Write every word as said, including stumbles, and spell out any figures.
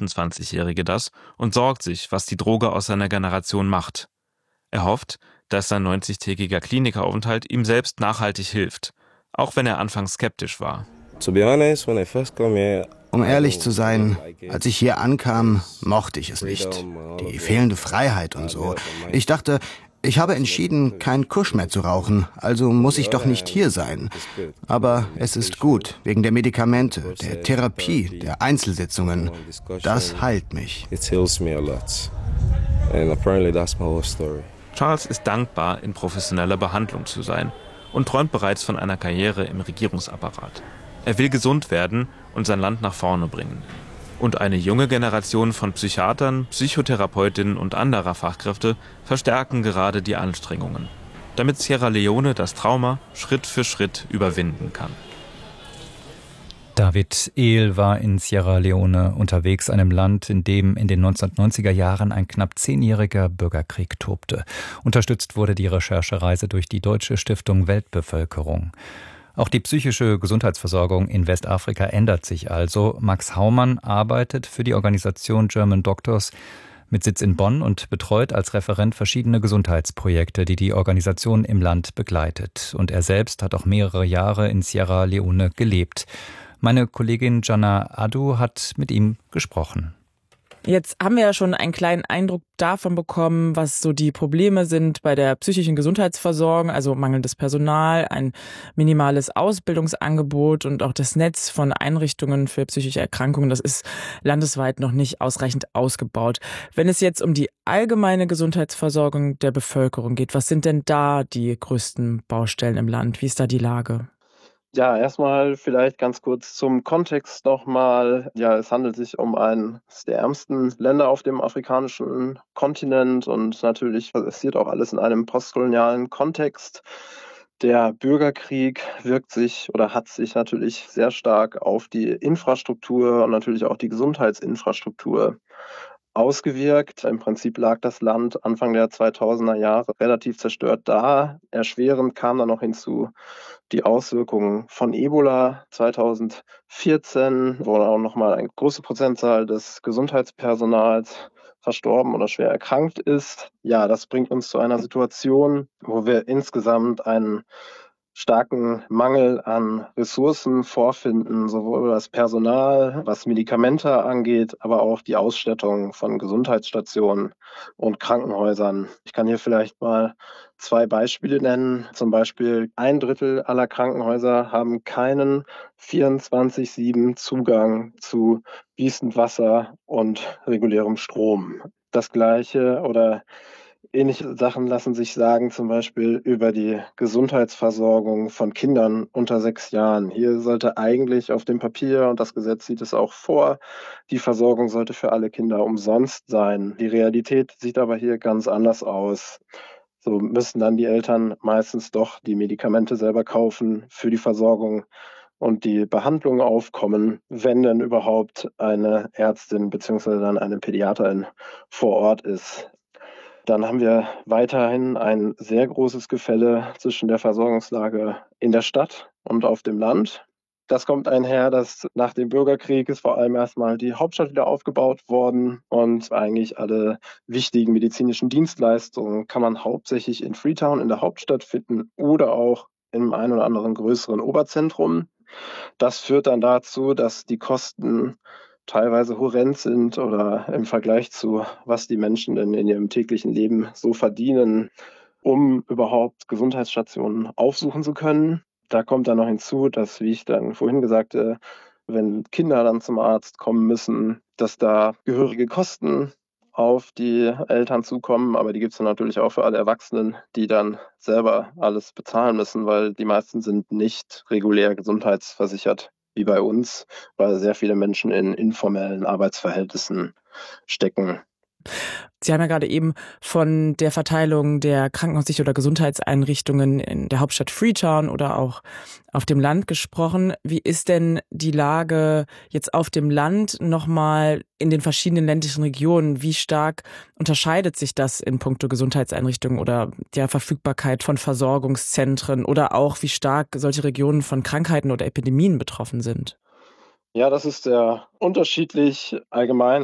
achtundzwanzigjährige das und sorgt sich, was die Droge aus seiner Generation macht. Er hofft, dass sein neunzigtägiger Klinikaufenthalt ihm selbst nachhaltig hilft, auch wenn er anfangs skeptisch war. Um ehrlich zu sein, als ich hier ankam, mochte ich es nicht. Die fehlende Freiheit und so. Ich dachte, ich habe entschieden, kein Kusch mehr zu rauchen, also muss ich doch nicht hier sein. Aber es ist gut, wegen der Medikamente, der Therapie, der Einzelsitzungen. Das heilt mich. Charles ist dankbar, in professioneller Behandlung zu sein und träumt bereits von einer Karriere im Regierungsapparat. Er will gesund werden und sein Land nach vorne bringen. Und eine junge Generation von Psychiatern, Psychotherapeutinnen und anderer Fachkräfte verstärken gerade die Anstrengungen, damit Sierra Leone das Trauma Schritt für Schritt überwinden kann. David Ehl war in Sierra Leone unterwegs, einem Land, in dem in den neunzehnhundertneunziger Jahren ein knapp zehnjähriger Bürgerkrieg tobte. Unterstützt wurde die Recherchereise durch die Deutsche Stiftung Weltbevölkerung. Auch die psychische Gesundheitsversorgung in Westafrika ändert sich also. Max Haumann arbeitet für die Organisation German Doctors mit Sitz in Bonn und betreut als Referent verschiedene Gesundheitsprojekte, die die Organisation im Land begleitet. Und er selbst hat auch mehrere Jahre in Sierra Leone gelebt. Meine Kollegin Jana Adu hat mit ihm gesprochen. Jetzt haben wir ja schon einen kleinen Eindruck davon bekommen, was so die Probleme sind bei der psychischen Gesundheitsversorgung, also mangelndes Personal, ein minimales Ausbildungsangebot und auch das Netz von Einrichtungen für psychische Erkrankungen, das ist landesweit noch nicht ausreichend ausgebaut. Wenn es jetzt um die allgemeine Gesundheitsversorgung der Bevölkerung geht, was sind denn da die größten Baustellen im Land? Wie ist da die Lage? Ja, erstmal vielleicht ganz kurz zum Kontext nochmal. Ja, es handelt sich um eines der ärmsten Länder auf dem afrikanischen Kontinent und natürlich passiert auch alles in einem postkolonialen Kontext. Der Bürgerkrieg wirkt sich oder hat sich natürlich sehr stark auf die Infrastruktur und natürlich auch die Gesundheitsinfrastruktur ausgewirkt. Im Prinzip lag das Land Anfang der zweitausender Jahre relativ zerstört da. Erschwerend kam dann noch hinzu die Auswirkungen von Ebola zweitausendvierzehn, wo auch nochmal eine große Prozentzahl des Gesundheitspersonals verstorben oder schwer erkrankt ist. Ja, das bringt uns zu einer Situation, wo wir insgesamt einen starken Mangel an Ressourcen vorfinden, sowohl das Personal, was Medikamente angeht, aber auch die Ausstattung von Gesundheitsstationen und Krankenhäusern. Ich kann hier vielleicht mal zwei Beispiele nennen. Zum Beispiel ein Drittel aller Krankenhäuser haben keinen vierundzwanzig sieben Zugang zu fließend Wasser und regulärem Strom. Das Gleiche oder ähnliche Sachen lassen sich sagen, zum Beispiel über die Gesundheitsversorgung von Kindern unter sechs Jahren. Hier sollte eigentlich auf dem Papier, und das Gesetz sieht es auch vor, die Versorgung sollte für alle Kinder umsonst sein. Die Realität sieht aber hier ganz anders aus. So müssen dann die Eltern meistens doch die Medikamente selber kaufen für die Versorgung und die Behandlung aufkommen, wenn denn überhaupt eine Ärztin bzw. dann eine Pädiaterin vor Ort ist. Dann haben wir weiterhin ein sehr großes Gefälle zwischen der Versorgungslage in der Stadt und auf dem Land. Das kommt einher, dass nach dem Bürgerkrieg ist vor allem erstmal die Hauptstadt wieder aufgebaut worden und eigentlich alle wichtigen medizinischen Dienstleistungen kann man hauptsächlich in Freetown in der Hauptstadt finden oder auch im einen oder anderen größeren Oberzentrum. Das führt dann dazu, dass die Kosten teilweise horrend sind oder im Vergleich zu, was die Menschen denn in ihrem täglichen Leben so verdienen, um überhaupt Gesundheitsstationen aufsuchen zu können. Da kommt dann noch hinzu, dass, wie ich dann vorhin gesagt habe, wenn Kinder dann zum Arzt kommen müssen, dass da gehörige Kosten auf die Eltern zukommen, aber die gibt es dann natürlich auch für alle Erwachsenen, die dann selber alles bezahlen müssen, weil die meisten sind nicht regulär gesundheitsversichert wie bei uns, weil sehr viele Menschen in informellen Arbeitsverhältnissen stecken. Sie haben ja gerade eben von der Verteilung der Krankenhaussicher- oder Gesundheitseinrichtungen in der Hauptstadt Freetown oder auch auf dem Land gesprochen. Wie ist denn die Lage jetzt auf dem Land nochmal in den verschiedenen ländlichen Regionen? Wie stark unterscheidet sich das in puncto Gesundheitseinrichtungen oder der Verfügbarkeit von Versorgungszentren oder auch wie stark solche Regionen von Krankheiten oder Epidemien betroffen sind? Ja, das ist sehr unterschiedlich. Allgemein